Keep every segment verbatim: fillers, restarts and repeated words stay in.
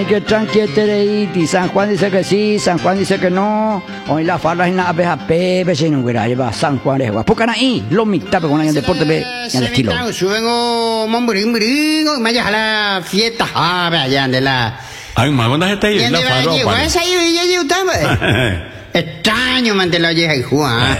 Que tranquility, San Juan dice que sí, San Juan dice que no. Hoy la farra es una abeja pepe, si no hubiera lleva San Juan de Juan. Porque ahí, lo mitad, con el deporte, ve, en el estilo. Subengo, momburín, burín, me a la fiesta, ah, vaya, de la. Ay, más cuando está ahí, la farra. Pues ahí, ya, ya, ya, extraño, man, te lo oye, ahí, Juan.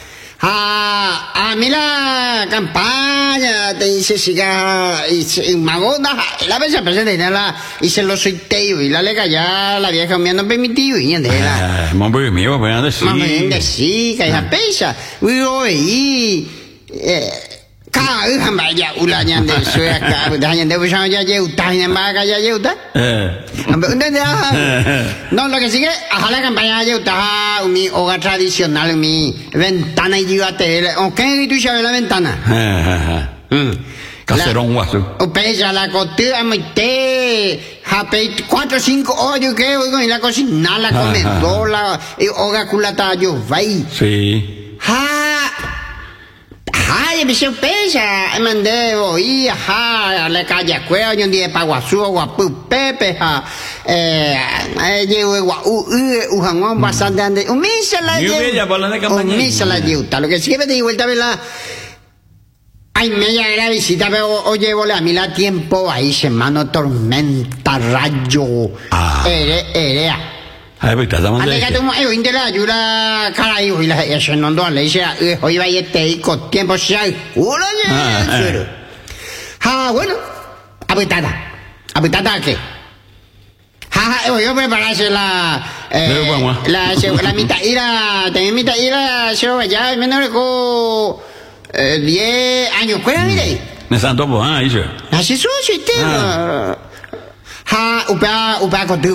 Ah, a mí la campaña te dice siga y mago la vez se presenta la y se lo soy teo y la lega ya la vieja me no permitido y ande la mambo mío pues ande sí mambo ande sí que esa pesa uy oí eh ka uhan vaya ulanya de suya ka dañan de bushan ya yeuta en maga ya yeuta eh no lo que sigue a la campaña yeuta mi hogar tradicional mi ventana y llévate okay tú sabes la ventana caserón guaso o pesa la costura mete hape cuatro cinco hoyos que oigo en la cocina la comedora y hogar culata yo vai sí ha ay, me se pesa, mandé oí, ajá, le calle cueo, yo un día pa guasú, guapu, pepe, ja, eh, llevo guau, u, ujangón, bastante ande, un misa la llevo, un misa la llevo, lo que sí que me di vuelta a verla, ay, me ya era visita, pero o llevo a mí la tiempo, ahí se mano tormenta, rayo, ere, erea. Ay, pues estamos de que tú me viste la ayuda cara y hoy la eso no ando le dice hoy va este y con tiempo se hay uno ya ah bueno apretada apretada qué ja ja yo prepararse la eh, la la mitad ira también mitad ira se va ya menos con diez años cuál mire me santo pues ah dice así sucio este ja upa upa con